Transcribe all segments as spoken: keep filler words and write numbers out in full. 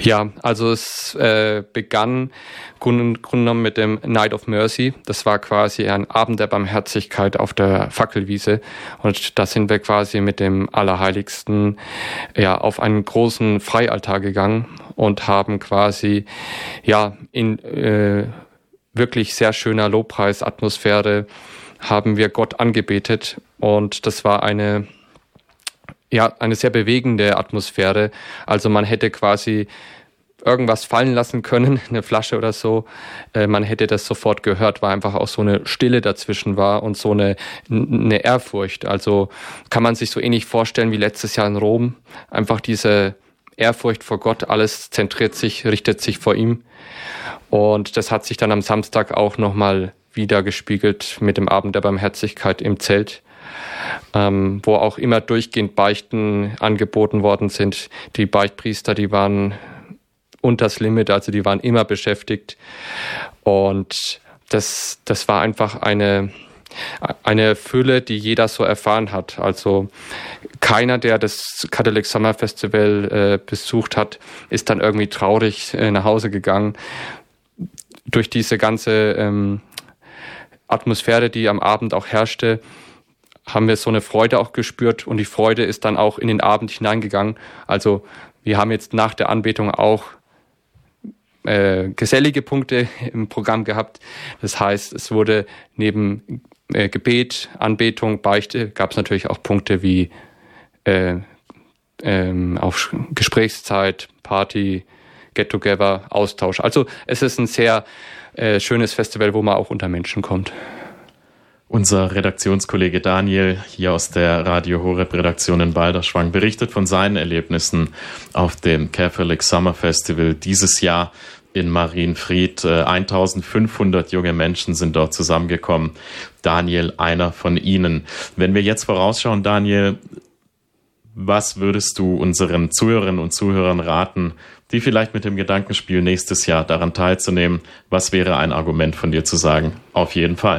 Ja, also es äh, begann Grund genommen mit dem Night of Mercy. Das war quasi ein Abend der Barmherzigkeit auf der Fackelwiese. Und da sind wir quasi mit dem Allerheiligsten ja auf einen großen Freialtar gegangen und haben quasi ja in äh, wirklich sehr schöner Lobpreisatmosphäre haben wir Gott angebetet. Und das war eine Ja, eine sehr bewegende Atmosphäre. Also man hätte quasi irgendwas fallen lassen können, eine Flasche oder so. Äh, man hätte das sofort gehört, weil einfach auch so eine Stille dazwischen war und so eine, eine Ehrfurcht. Also kann man sich so ähnlich vorstellen wie letztes Jahr in Rom. Einfach diese Ehrfurcht vor Gott, alles zentriert sich, richtet sich vor ihm. Und das hat sich dann am Samstag auch nochmal wieder gespiegelt mit dem Abend der Barmherzigkeit im Zelt. Ähm, wo auch immer durchgehend Beichten angeboten worden sind. Die Beichtpriester, die waren unters Limit, also die waren immer beschäftigt. Und das, das war einfach eine, eine Fülle, die jeder so erfahren hat. Also keiner, der das Catholic Summer Festival äh, besucht hat, ist dann irgendwie traurig äh, nach Hause gegangen. Durch diese ganze ähm, Atmosphäre, die am Abend auch herrschte, haben wir so eine Freude auch gespürt und die Freude ist dann auch in den Abend hineingegangen. Also wir haben jetzt nach der Anbetung auch äh, gesellige Punkte im Programm gehabt. Das heißt, es wurde neben äh, Gebet, Anbetung, Beichte, gab es natürlich auch Punkte wie äh, äh, auf Gesprächszeit, Party, Get-Together, Austausch. Also es ist ein sehr äh, schönes Festival, wo man auch unter Menschen kommt. Unser Redaktionskollege Daniel hier aus der Radio Horeb Redaktion in Balderschwang berichtet von seinen Erlebnissen auf dem Catholic Summer Festival dieses Jahr in Marienfried. eintausendfünfhundert junge Menschen sind dort zusammengekommen. Daniel, einer von ihnen. Wenn wir jetzt vorausschauen, Daniel, was würdest du unseren Zuhörerinnen und Zuhörern raten, die vielleicht mit dem Gedanken spielen, nächstes Jahr daran teilzunehmen? Was wäre ein Argument von dir zu sagen? Auf jeden Fall.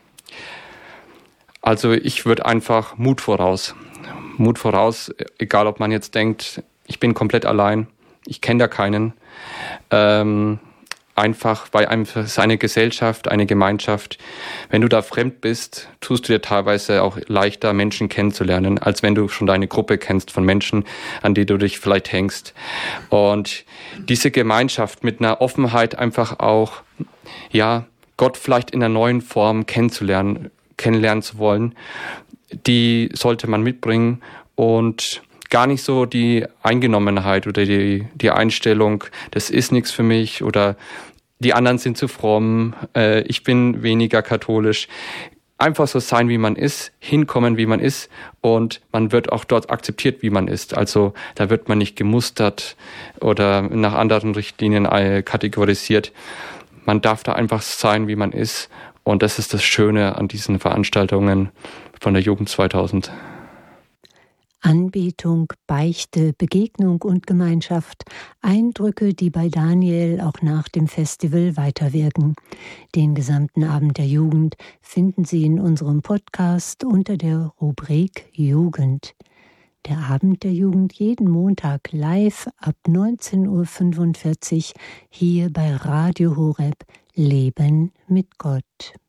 Also ich würde einfach Mut voraus. Mut voraus, egal ob man jetzt denkt, ich bin komplett allein, ich kenne da keinen. Ähm, einfach, weil einfach es ist eine Gesellschaft, eine Gemeinschaft. Wenn du da fremd bist, tust du dir teilweise auch leichter, Menschen kennenzulernen, als wenn du schon deine Gruppe kennst von Menschen, an die du dich vielleicht hängst. Und diese Gemeinschaft mit einer Offenheit einfach auch, ja, Gott vielleicht in einer neuen Form kennenzulernen, kennenlernen zu wollen, die sollte man mitbringen und gar nicht so die Eingenommenheit oder die, die Einstellung, das ist nichts für mich oder die anderen sind zu fromm, äh, ich bin weniger katholisch. Einfach so sein, wie man ist, hinkommen, wie man ist und man wird auch dort akzeptiert, wie man ist. Also da wird man nicht gemustert oder nach anderen Richtlinien kategorisiert. Man darf da einfach sein, wie man ist. Und das ist das Schöne an diesen Veranstaltungen von der Jugend zweitausend. Anbetung, Beichte, Begegnung und Gemeinschaft. Eindrücke, die bei Daniel auch nach dem Festival weiterwirken. Den gesamten Abend der Jugend finden Sie in unserem Podcast unter der Rubrik Jugend. Der Abend der Jugend jeden Montag live ab neunzehn Uhr fünfundvierzig hier bei Radio Horeb. Leben mit Gott.